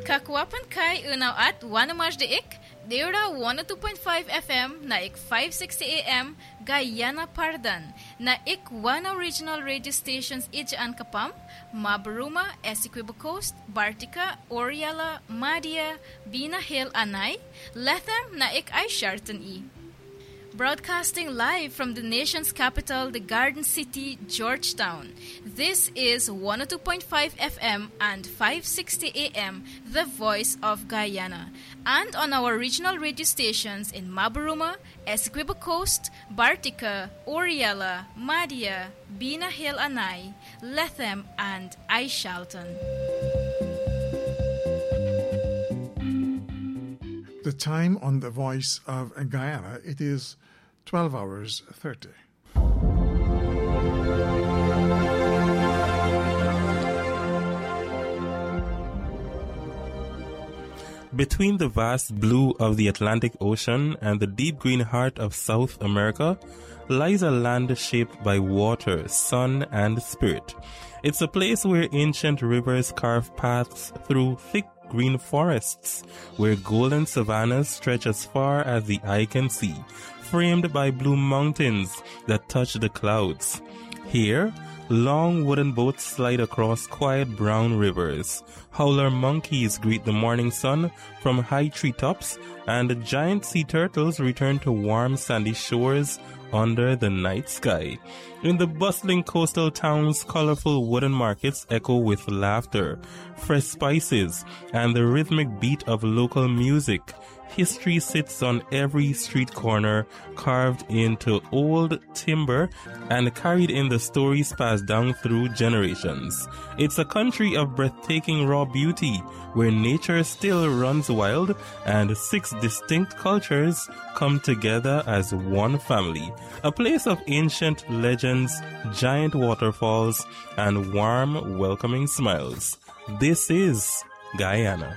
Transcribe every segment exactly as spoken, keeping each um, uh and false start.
Kakwapan kai unaw at wanamaj de ik, Deura one oh two point five F M na ik five sixty A M Guyana Pardan na ik wana regional radio stations ijaan kapam, Mabaruma, Essequibo Coast, Bartica, Oriala, Madia, Bina Hill Anay, Lethem na ik ay Sharton E. Broadcasting live from the nation's capital, the Garden City, Georgetown. This is one oh two point five F M and five sixty A M, the voice of Guyana. And on our regional radio stations in Mabaruma, Essequibo Coast, Bartica, Oriala, Madia, Bina Hill Anay, Lethem, and Aishalton. The time on the voice of Guyana, it is twelve hours thirty. Between the vast blue of the Atlantic Ocean and the deep green heart of South America lies a land shaped by water, sun, and spirit. It's a place where ancient rivers carve paths through thick green forests, where golden savannas stretch as far as the eye can see, framed by blue mountains that touch the clouds. Here, long wooden boats slide across quiet brown rivers. Howler monkeys greet the morning sun from high treetops, and giant sea turtles return to warm sandy shores under the night sky. In the bustling coastal towns, colorful wooden markets echo with laughter, fresh spices, and the rhythmic beat of local music. History sits on every street corner, carved into old timber and carried in the stories passed down through generations. It's a country of breathtaking raw beauty, where nature still runs wild and six distinct cultures come together as one family. A place of ancient legends, giant waterfalls, and warm, welcoming smiles. This is Guyana.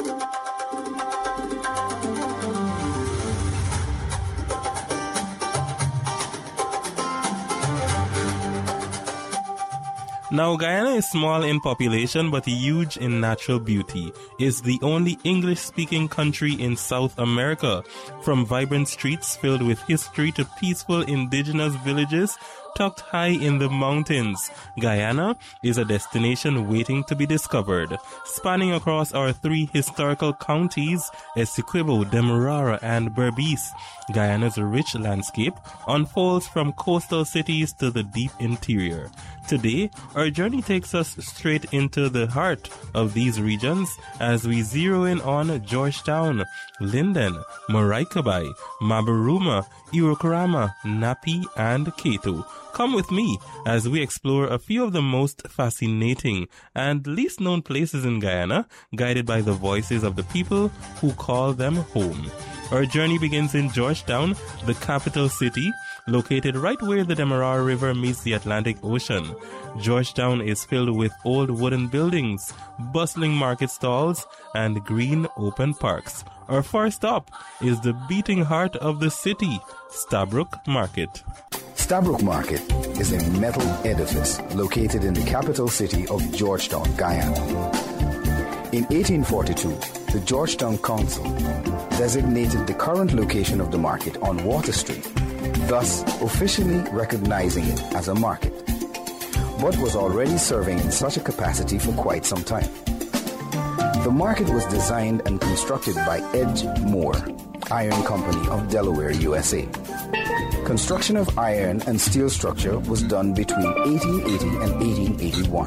Now, Guyana is small in population but huge in natural beauty. It's the only English-speaking country in South America. From vibrant streets filled with history to peaceful indigenous villages tucked high in the mountains, Guyana is a destination waiting to be discovered. Spanning across our three historical counties, Essequibo, Demerara, and Berbice, Guyana's rich landscape unfolds from coastal cities to the deep interior. Today, our journey takes us straight into the heart of these regions as we zero in on Georgetown, Linden, Maracaibo, Mabaruma, Iroquirama, Napi, and Cato. Come with me as we explore a few of the most fascinating and least known places in Guyana, guided by the voices of the people who call them home. Our journey begins in Georgetown, the capital city, located right where the Demerara River meets the Atlantic Ocean. Georgetown is filled with old wooden buildings, bustling market stalls, and green open parks. Our first stop is the beating heart of the city, Stabroek Market. Stabroek Market is a metal edifice located in the capital city of Georgetown, Guyana. In eighteen forty-two, the Georgetown Council designated the current location of the market on Water Street, thus officially recognizing it as a market, but was already serving in such a capacity for quite some time. The market was designed and constructed by Edge Moore Iron Company of Delaware, U S A. Construction of iron and steel structure was done between eighteen eighty and eighteen eighty-one.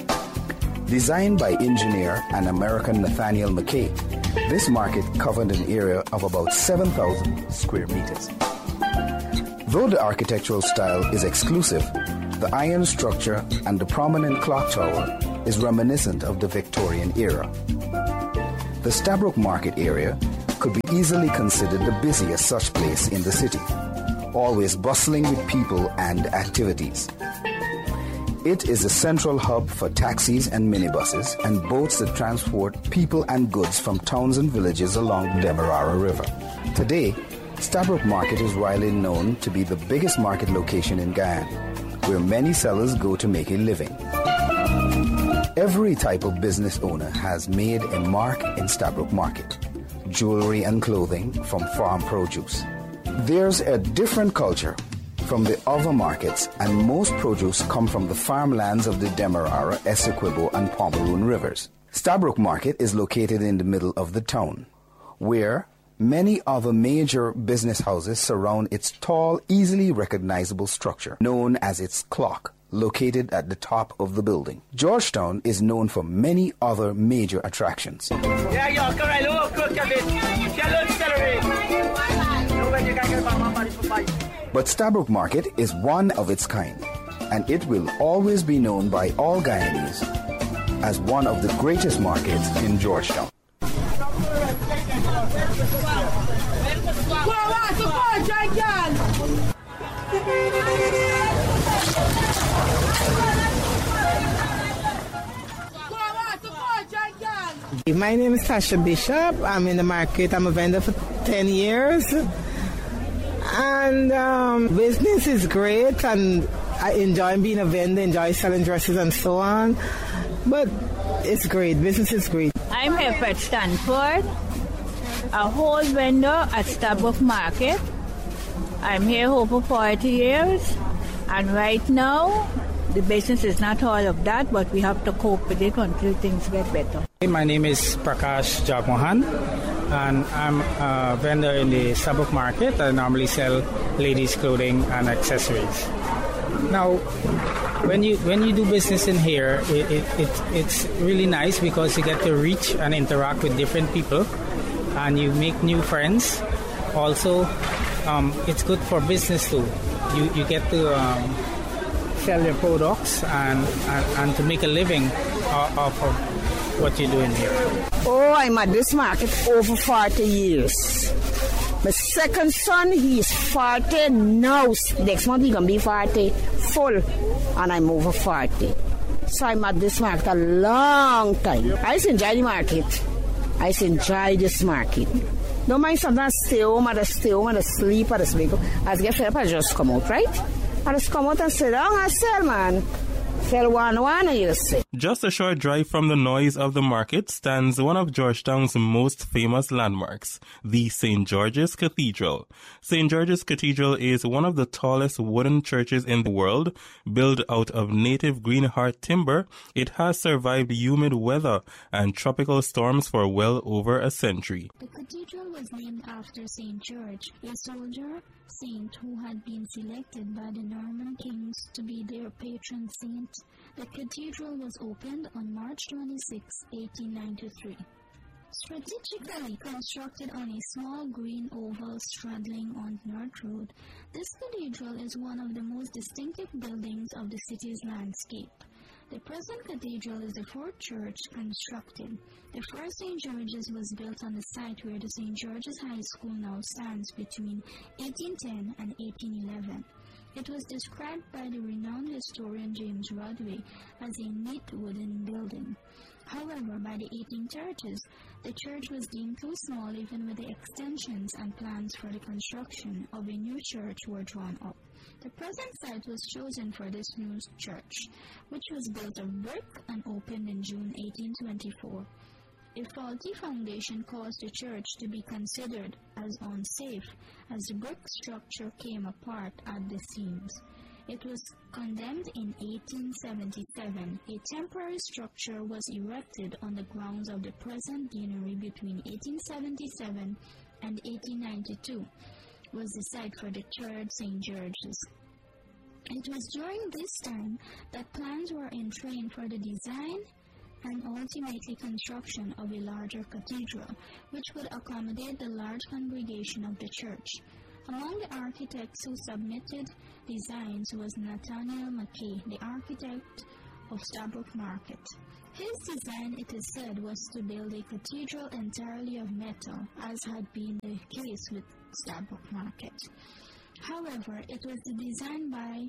Designed by engineer and American Nathaniel McKay, this market covered an area of about seven thousand square meters. Though the architectural style is exclusive, the iron structure and the prominent clock tower is reminiscent of the Victorian era. The Stabroek Market area could be easily considered the busiest such place in the city, always bustling with people and activities. It is a central hub for taxis and minibuses and boats that transport people and goods from towns and villages along the Demerara River. Today, Stabroek Market is widely known to be the biggest market location in Guyana, where many sellers go to make a living. Every type of business owner has made a mark in Stabroek Market. Jewelry and clothing from farm produce. There's a different culture from the other markets, and most produce come from the farmlands of the Demerara, Essequibo, and Pomeroon rivers. Stabroek Market is located in the middle of the town, where many other major business houses surround its tall, easily recognizable structure, known as its clock, located at the top of the building. Georgetown is known for many other major attractions. Yeah, yo, come right, look, look, But Stabroek Market is one of its kind, and it will always be known by all Guyanese as one of the greatest markets in Georgetown. My name is Tasha Bishop. I'm in the market. I'm a vendor for ten years. And um, business is great, and I enjoy being a vendor, enjoy selling dresses and so on. But it's great. Business is great. I'm Hepet Stanford, a whole vendor at Stabroek Market. I'm here over forty years, and right now, the business is not all of that, but we have to cope with it until things get better. My name is Prakash Jagmohan, and I'm a vendor in the Stabroek Market. I normally sell ladies' clothing and accessories. Now, when you when you do business in here, it, it, it it's really nice because you get to reach and interact with different people, and you make new friends. Also, um, it's good for business too. You you get to um, sell your products and, and, and to make a living off of what you're doing here. Oh, I'm at this market over forty years. My second son, he's forty now. Next month he's going to be forty full, and I'm over forty. So I'm at this market a long time. I just enjoy the market. I just enjoy this market. Don't mind sometimes stay home, I just stay home, I just sleep, I just wake up. As I get fed up, I just come out, right? I just come out and sit down and sell, man. Sell one, one, and you say. Just a short drive from the noise of the market stands one of Georgetown's most famous landmarks, the Saint George's Cathedral. Saint George's Cathedral is one of the tallest wooden churches in the world. Built out of native greenheart timber, it has survived humid weather and tropical storms for well over a century. The cathedral was named after Saint George, a soldier saint who had been selected by the Norman kings to be their patron saint. The cathedral was opened on March twenty-sixth, eighteen ninety-three. Strategically constructed on a small green oval straddling on North Road, this cathedral is one of the most distinctive buildings of the city's landscape. The present cathedral is the fourth church constructed. The first Saint George's was built on the site where the Saint George's High School now stands between eighteen ten and eighteen eleven. It was described by the renowned historian James Rodway as a neat wooden building. However, by the eighteen thirties, the church was deemed too small even with the extensions and plans for the construction of a new church were drawn up. The present site was chosen for this new church, which was built of brick and opened in June eighteen twenty-four. A faulty foundation caused the church to be considered as unsafe as the brick structure came apart at the seams. It was condemned in eighteen seventy-seven. A temporary structure was erected on the grounds of the present deanery between eighteen seventy-seven and eighteen ninety-two. Was the site for the third Saint George's. It was during this time that plans were in train for the design and ultimately construction of a larger cathedral, which would accommodate the large congregation of the church. Among the architects who submitted designs was Nathaniel Mackay, the architect of Stabroek Market. His design, it is said, was to build a cathedral entirely of metal, as had been the case with Stabroek Market. However, it was the design by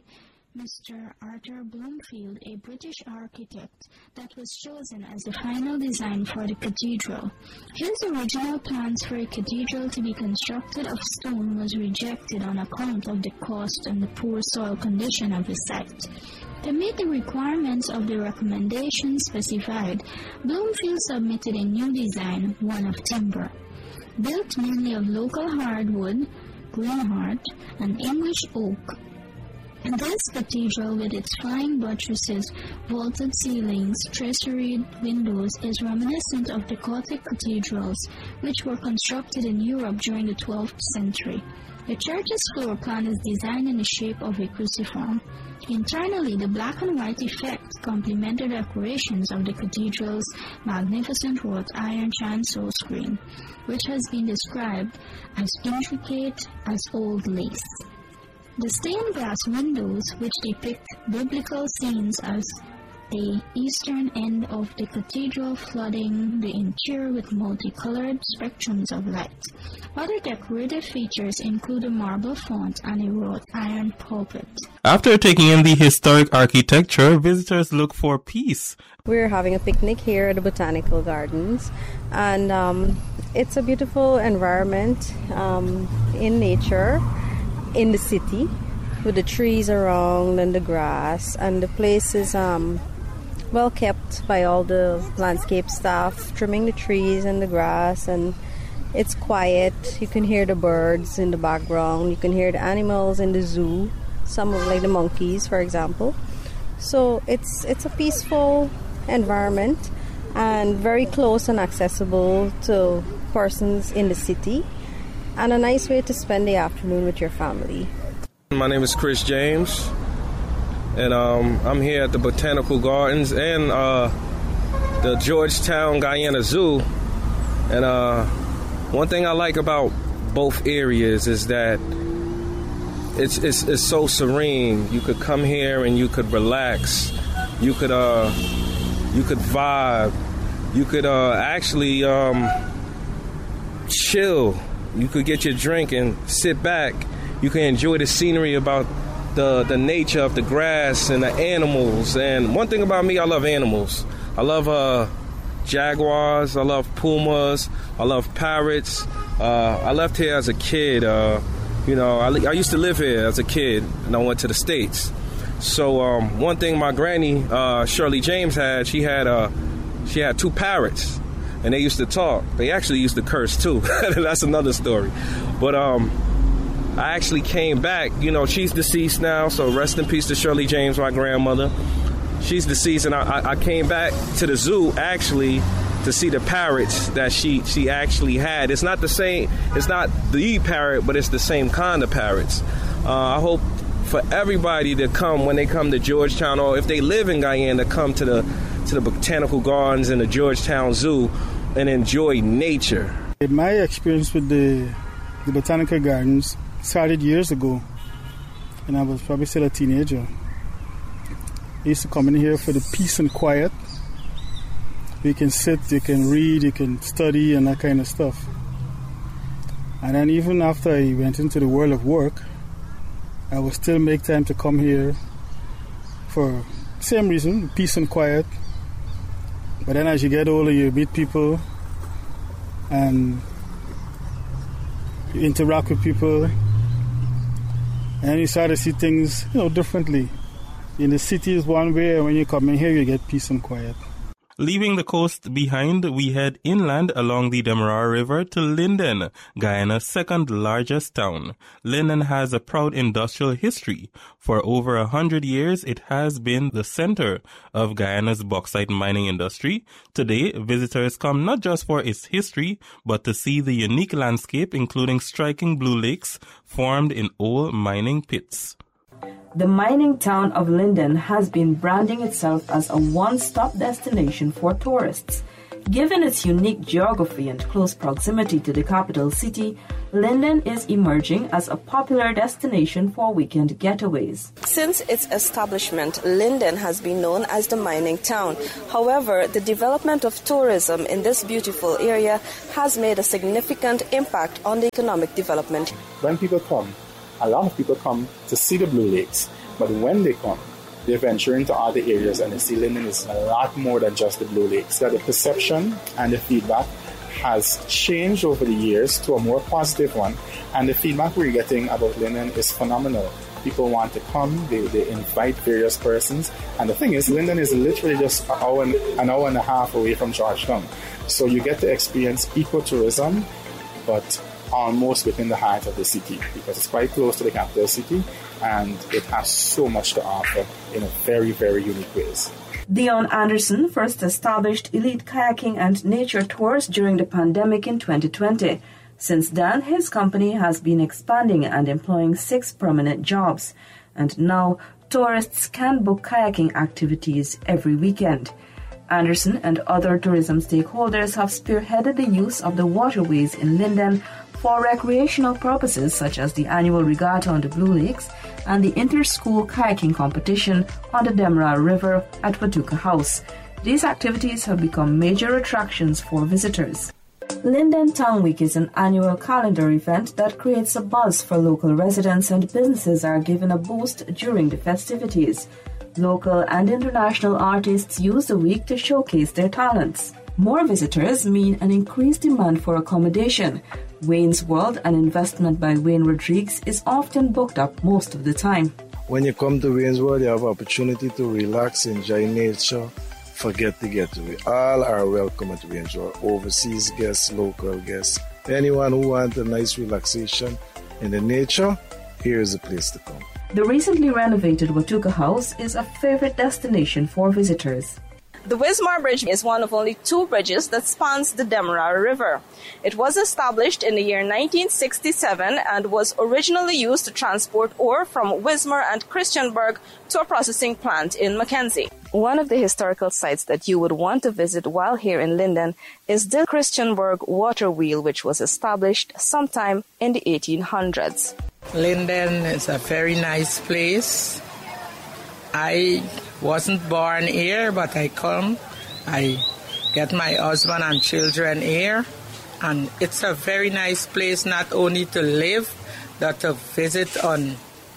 Mister Arthur Bloomfield, a British architect, that was chosen as the final design for the cathedral. His original plans for a cathedral to be constructed of stone was rejected on account of the cost and the poor soil condition of the site. To meet the requirements of the recommendations specified, Bloomfield submitted a new design, one of timber. Built mainly of local hardwood, greenheart, and English oak, this cathedral, with its flying buttresses, vaulted ceilings, traceried windows, is reminiscent of the Gothic cathedrals, which were constructed in Europe during the twelfth century. The church's floor plan is designed in the shape of a cruciform. Internally, the black and white effect complemented decorations of the cathedral's magnificent wrought iron chancel screen, which has been described as intricate as old lace. The stained glass windows, which depict biblical scenes as the eastern end of the cathedral flooding the interior with multicolored spectrums of light. Other decorative features include a marble font and a wrought iron pulpit. After taking in the historic architecture, visitors look for peace. We're having a picnic here at the Botanical Gardens, and um, it's a beautiful environment um, in nature, in the city, with the trees around and the grass, and the place is um, well kept by all the landscape staff, trimming the trees and the grass, and it's quiet. You can hear the birds in the background, you can hear the animals in the zoo, some of like the monkeys, for example. So it's it's a peaceful environment and very close and accessible to persons in the city, and a nice way to spend the afternoon with your family. My name is Chris James, and um, I'm here at the Botanical Gardens and uh, the Georgetown Guyana Zoo. And uh, one thing I like about both areas is that it's, it's it's so serene. You could come here and you could relax. You could uh, you could vibe. You could uh, actually um, chill. You could get your drink and sit back. You can enjoy the scenery about the the nature of the grass and the animals. And one thing about me, I love animals. I love uh, jaguars. I love pumas. I love parrots. Uh, I left here as a kid. Uh, you know, I, I used to live here as a kid, and I went to the States. So um, one thing my granny, uh, Shirley James, had, she had uh, she had two parrots. And they used to talk. They actually used to curse, too. That's another story. But um, I actually came back. You know, she's deceased now, so rest in peace to Shirley James, my grandmother. She's deceased, and I, I came back to the zoo, actually, to see the parrots that she, she actually had. It's not the same. It's not the parrot, but it's the same kind of parrots. Uh, I hope for everybody to come when they come to Georgetown, or if they live in Guyana, come to the to the Botanical Gardens and the Georgetown Zoo and enjoy nature. My experience with the, the Botanical Gardens started years ago, and I was probably still a teenager. I used to come in here for the peace and quiet. You can sit, you can read, you can study, and that kind of stuff. And then even after I went into the world of work, I would still make time to come here for the same reason, peace and quiet. But then as you get older, you meet people and you interact with people, and you start to see things, you know, differently. In the city is one way, and when you come in here, you get peace and quiet. Leaving the coast behind, we head inland along the Demerara River to Linden, Guyana's second largest town. Linden has a proud industrial history. For over a hundred years, it has been the center of Guyana's bauxite mining industry. Today, visitors come not just for its history, but to see the unique landscape, including striking blue lakes formed in old mining pits. The mining town of Linden has been branding itself as a one-stop destination for tourists. Given its unique geography and close proximity to the capital city, Linden is emerging as a popular destination for weekend getaways. Since its establishment, Linden has been known as the mining town. However, the development of tourism in this beautiful area has made a significant impact on the economic development. When people come, a lot of people come to see the Blue Lakes, But when they come, they venture into other areas and they see Linden is a lot more than just the Blue Lakes. That the perception and the feedback has changed over the years to a more positive one, and the feedback we're getting about Linden is phenomenal. People want to come, they, they invite various persons, and the thing is, Linden is literally just an hour, and, an hour and a half away from Georgetown. So you get to experience ecotourism, but almost within the heart of the city, because it's quite close to the capital city, and it has so much to offer in a very, very unique ways. Dion Anderson first established Elite Kayaking and Nature Tours during the pandemic in twenty twenty. Since then, his company has been expanding and employing six permanent jobs, and now tourists can book kayaking activities every weekend. Anderson and other tourism stakeholders have spearheaded the use of the waterways in Linden for recreational purposes, such as the annual regatta on the Blue Lakes and the inter-school kayaking competition on the Demerara River at Watuka House. These activities have become major attractions for visitors. Linden Town Week is an annual calendar event that creates a buzz for local residents, and businesses are given a boost during the festivities. Local and international artists use the week to showcase their talents. More visitors mean an increased demand for accommodation. Wayne's World, an investment by Wayne Rodriguez, is often booked up most of the time. When you come to Wayne's World, you have opportunity to relax, enjoy nature, forget the getaway. All are welcome at Wayne's World. Overseas guests, local guests, anyone who wants a nice relaxation in the nature, here is the place to come. The recently renovated Watuka House is a favorite destination for visitors. The Wismar Bridge is one of only two bridges that spans the Demerara River. It was established in the year nineteen sixty-seven and was originally used to transport ore from Wismar and Christiansburg to a processing plant in Mackenzie. One of the historical sites that you would want to visit while here in Linden is the Christiansburg water wheel, which was established sometime in the eighteen hundreds. Linden is a very nice place. I wasn't born here, but I come. I get my husband and children here. And it's a very nice place not only to live, but to visit on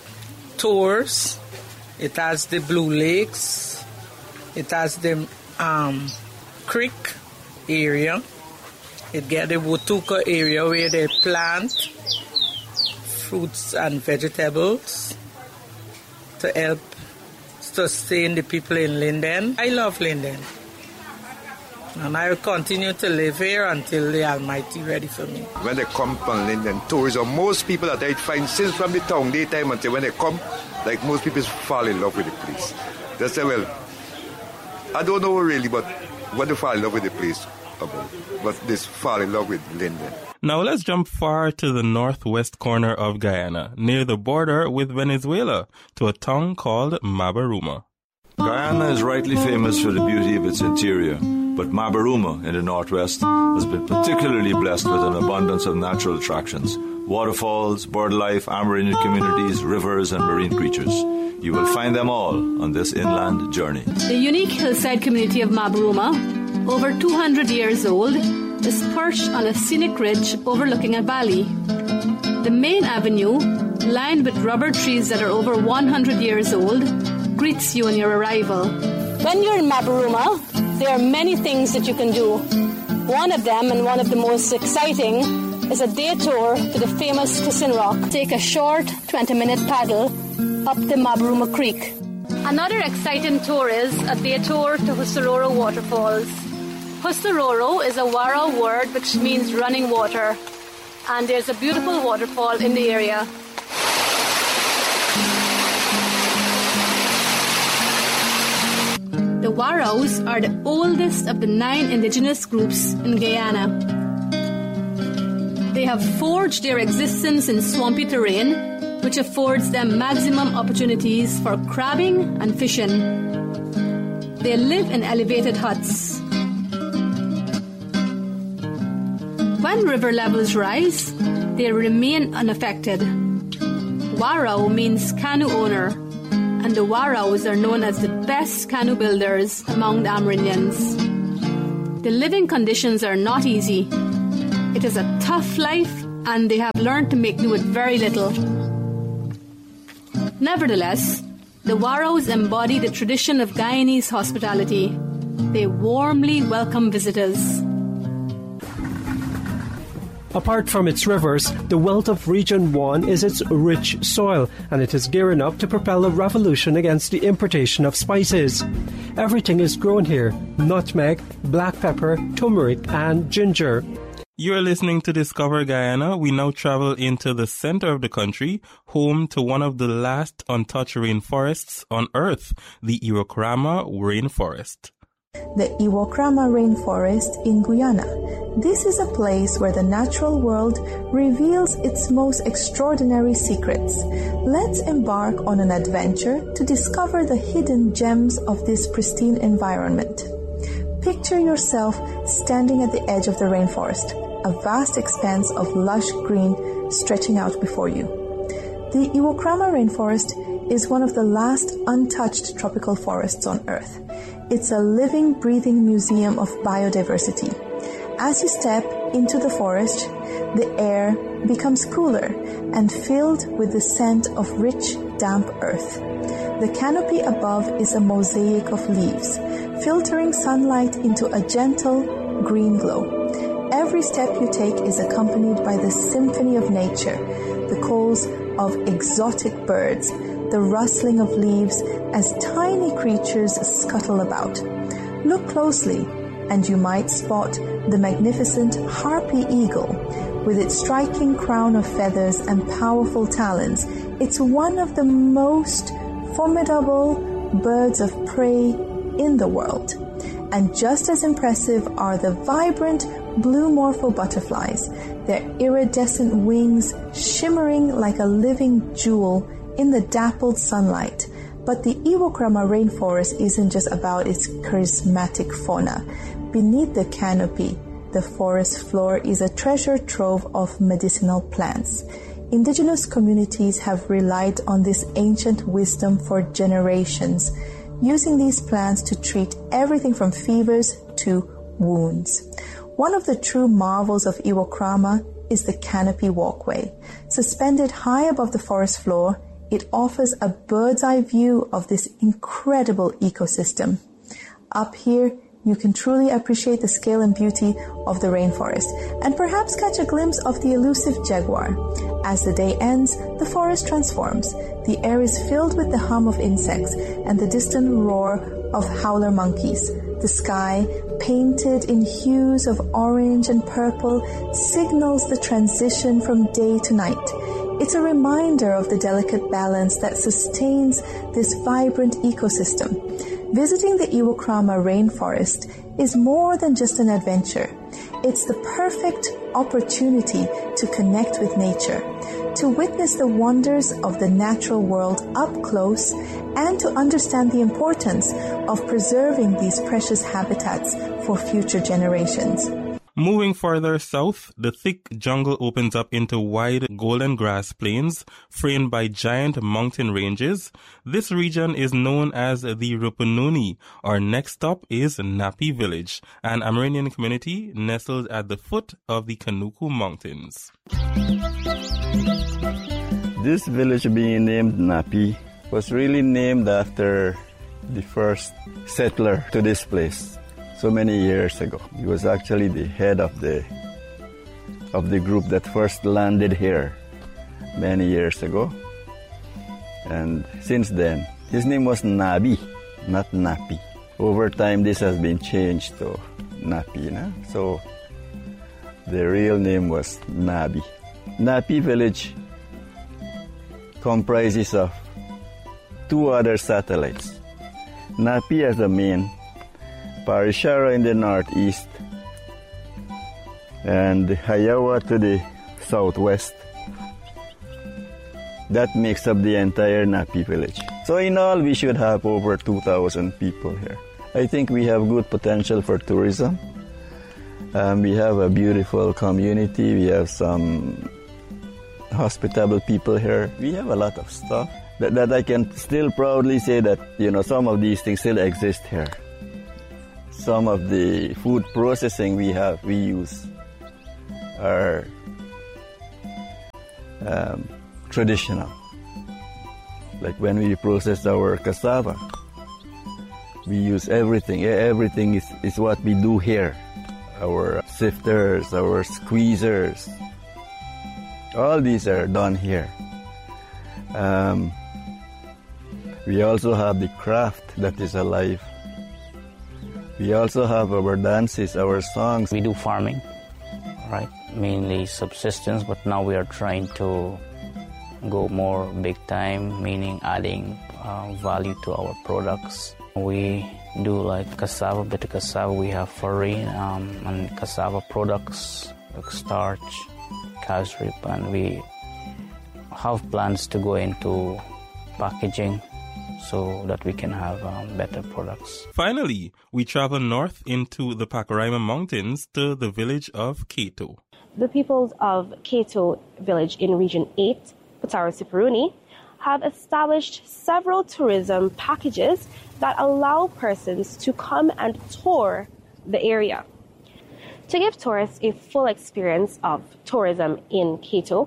tours. It has the Blue Lakes. It has the um, creek area. It get the Watuka area where they plant fruits and vegetables to help sustain the people in Linden. I love Linden, and I will continue to live here until the Almighty ready for me. When they come from Linden, tourism, most people that I find since from the town daytime until when they come, like most people fall in love with the place. They say, well, I don't know really, but what they fall in love with the place about, but they fall in love with Linden. Now let's jump far to the northwest corner of Guyana, near the border with Venezuela, to a town called Mabaruma. Guyana is rightly famous for the beauty of its interior, but Mabaruma in the northwest has been particularly blessed with an abundance of natural attractions: waterfalls, bird life, Amerindian communities, rivers, and marine creatures. You will find them all on this inland journey. The unique hillside community of Mabaruma, over two hundred years old, is perched on a scenic ridge overlooking a valley. The main avenue, lined with rubber trees that are over one hundred years old, greets you on your arrival. When you're in Mabaruma, there are many things that you can do. One of them, and one of the most exciting, is a day tour to the famous Kissing Rock. Take a short twenty-minute paddle up the Mabaruma Creek. Another exciting tour is a day tour to Husaroro Waterfalls. Husaroro is a Warao word which means running water, and there's a beautiful waterfall in the area. The Waraos are the oldest of the nine indigenous groups in Guyana. They have forged their existence in swampy terrain, which affords them maximum opportunities for crabbing and fishing. They live in elevated huts. When river levels rise, they remain unaffected. Warao means canoe owner, and the Waraos are known as the best canoe builders among the Amerindians. The living conditions are not easy. It is a tough life, and they have learned to make do with very little. Nevertheless, The Warrows embody the tradition of Guyanese hospitality. They warmly welcome visitors. Apart from its rivers, the wealth of Region one is its rich soil, and it is gearing up to propel a revolution against the importation of spices. Everything is grown here: nutmeg, black pepper, turmeric, and ginger. You're listening to Discover Guyana. We now travel into the center of the country, home to one of the last untouched rainforests on Earth, the Iwokrama Rainforest. The Iwokrama Rainforest in Guyana. This is a place where the natural world reveals its most extraordinary secrets. Let's embark on an adventure to discover the hidden gems of this pristine environment. Picture yourself standing at the edge of the rainforest, a vast expanse of lush green stretching out before you. The Iwokrama Rainforest is one of the last untouched tropical forests on Earth. It's a living, breathing museum of biodiversity. As you step into the forest, the air becomes cooler and filled with the scent of rich, damp earth. The canopy above is a mosaic of leaves, filtering sunlight into a gentle green glow. Every step you take is accompanied by the symphony of nature, the calls of exotic birds, the rustling of leaves as tiny creatures scuttle about. Look closely, and you might spot the magnificent harpy eagle. With its striking crown of feathers and powerful talons, it's one of the most formidable birds of prey in the world. And just as impressive are the vibrant blue morpho butterflies, their iridescent wings shimmering like a living jewel in the dappled sunlight. But the Iwokrama Rainforest isn't just about its charismatic fauna. Beneath the canopy, the forest floor is a treasure trove of medicinal plants. Indigenous communities have relied on this ancient wisdom for generations, using these plants to treat everything from fevers to wounds. One of the true marvels of Iwokrama is the canopy walkway. Suspended high above the forest floor, it offers a bird's eye view of this incredible ecosystem. Up here, you can truly appreciate the scale and beauty of the rainforest and perhaps catch a glimpse of the elusive jaguar. As the day ends, the forest transforms. The air is filled with the hum of insects and the distant roar of howler monkeys. The sky, painted in hues of orange and purple, signals the transition from day to night. It's a reminder of the delicate balance that sustains this vibrant ecosystem. Visiting the Iwokrama Rainforest is more than just an adventure. It's the perfect opportunity to connect with nature, to witness the wonders of the natural world up close, and to understand the importance of preserving these precious habitats for future generations. Moving further south, the thick jungle opens up into wide golden grass plains framed by giant mountain ranges. This region is known as the Rupununi. Our next stop is Napi Village, an Amerindian community nestled at the foot of the Kanuku Mountains. This village being named Napi was really named after the first settler to this place. So many years ago. He was actually the head of the of the group that first landed here many years ago. And since then, his name was Nabi, not Napi. Over time, this has been changed to Napi. No? So the real name was Nabi. Napi village comprises of two other satellites. Napi as the main, Parishara in the northeast, and Hayawa to the southwest. That makes up the entire Napi village. So in all, we should have over two thousand people here. I think we have good potential for tourism. Um, we have a beautiful community. We have some hospitable people here. We have a lot of stuff that, that I can still proudly say that, you know, some of these things still exist here. Some of the food processing we have, we use, are um, traditional. Like when we process our cassava, we use everything. Everything is, is what we do here. Our sifters, our squeezers, all these are done here. Um, we also have the craft that is alive. We also have our dances, our songs. We do farming, right? Mainly subsistence, but now we are trying to go more big time, meaning adding uh, value to our products. We do like cassava, bitter cassava. We have farine um, and cassava products like starch, cow's rib, and we have plans to go into packaging so that we can have um, better products. Finally, we travel north into the Pacaraima Mountains to the village of Kato. The peoples of Kato village in Region eight, Putaro Siparuni, have established several tourism packages that allow persons to come and tour the area. To give tourists a full experience of tourism in Kato,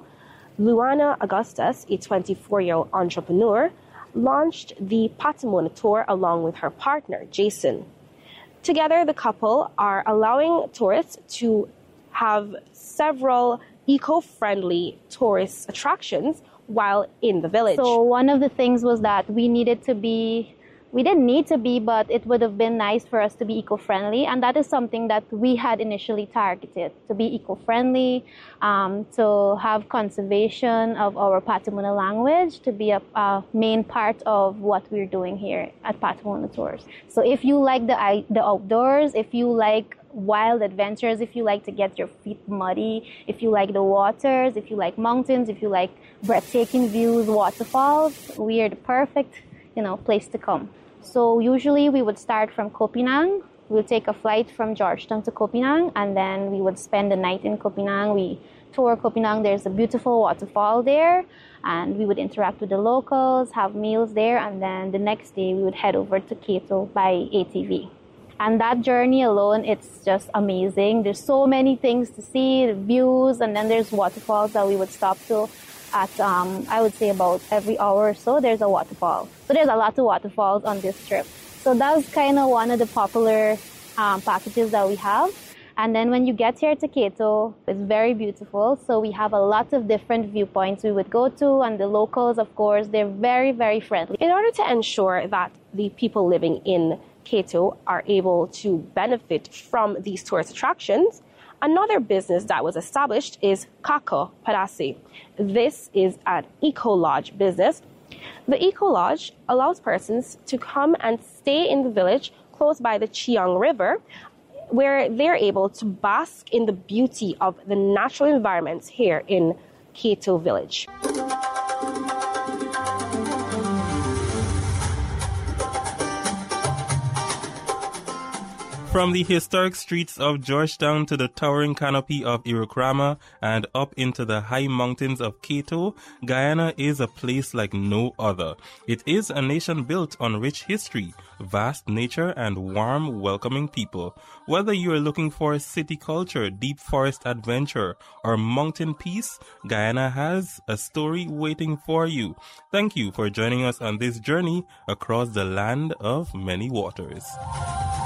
Luana Augustus, a twenty-four-year-old entrepreneur, launched the Patamona Tour along with her partner, Jason. Together, the couple are allowing tourists to have several eco-friendly tourist attractions while in the village. So one of the things was that we needed to be, we didn't need to be, but it would have been nice for us to be eco-friendly. And that is something that we had initially targeted, to be eco-friendly, um, to have conservation of our Patamona language, to be a, a main part of what we're doing here at Patamona Tours. So if you like the, the outdoors, if you like wild adventures, if you like to get your feet muddy, if you like the waters, if you like mountains, if you like breathtaking views, waterfalls, we are the perfect, you know, place to come. So usually we would start from Koh Phangan. We would take a flight from Georgetown to Koh Phangan, and then we would spend the night in Koh Phangan. We tour Koh Phangan. There's a beautiful waterfall there, and we would interact with the locals, have meals there, and then the next day we would head over to Kato by A T V. And that journey alone, it's just amazing. There's so many things to see, the views, and then there's waterfalls that we would stop to at, um, I would say about every hour or so, there's a waterfall. So there's a lot of waterfalls on this trip. So that's kind of one of the popular um, packages that we have. And then when you get here to Kato, it's very beautiful. So we have a lot of different viewpoints we would go to, and the locals, of course, they're very, very friendly. In order to ensure that the people living in Kato are able to benefit from these tourist attractions, another business that was established is Kako Padasi. This is an eco-lodge business. The eco-lodge allows persons to come and stay in the village close by the Chiang River, where they're able to bask in the beauty of the natural environments here in Kato village. From the historic streets of Georgetown to the towering canopy of Irokrama and up into the high mountains of Kato, Guyana is a place like no other. It is a nation built on rich history, vast nature, and warm, welcoming people. Whether you are looking for city culture, deep forest adventure, or mountain peace, Guyana has a story waiting for you. Thank you for joining us on this journey across the land of many waters.